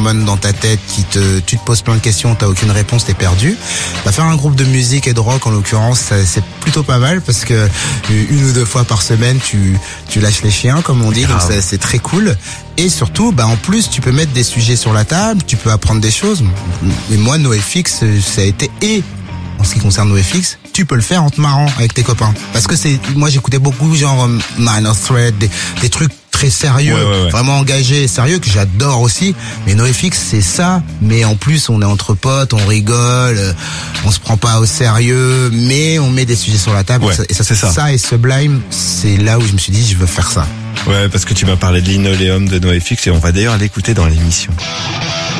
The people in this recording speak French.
t'emmène dans ta tête, tu te poses plein de questions, t'as aucune réponse, t'es perdu. Bah, faire un groupe de musique et de rock, en l'occurrence, c'est plutôt pas mal parce que 1 ou 2 fois par semaine, tu lâches les chiens, comme on dit, donc c'est très cool. Et surtout, bah, en plus, tu peux mettre des sujets sur la table, tu peux apprendre des choses. Et moi, NoFX, ça a été, et en ce qui concerne NoFX, tu peux le faire en te marrant avec tes copains. Parce que moi j'écoutais beaucoup genre Minor Threat, des trucs très sérieux, vraiment engagés, sérieux, que j'adore aussi. Mais NoFX, c'est ça. Mais en plus, on est entre potes, on rigole, on se prend pas au sérieux, mais on met des sujets sur la table. Et ça, c'est ça. Et Sublime, c'est là où je me suis dit, je veux faire ça. Ouais, parce que tu m'as parlé de Linoleum de NoFX et on va d'ailleurs l'écouter dans l'émission.